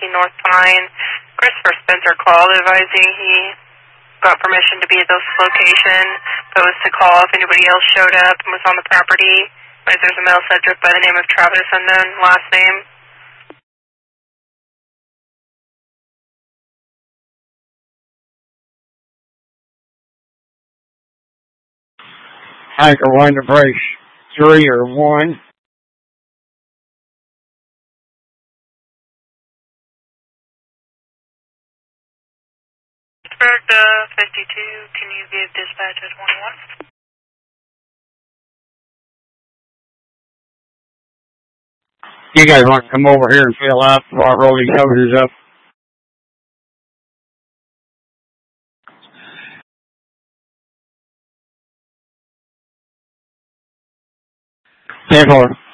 North Pine. Christopher Spencer called advising he got permission to be at this location, but was to call if anybody else showed up and was on the property. But there's a male subject by the name of Travis, unknown last name. Anchor 1 to brace 3 or 1. Pittsburgh 52, can you give dispatch at 21? You guys want to come over here and fill out while I roll these hoses up? Therefore,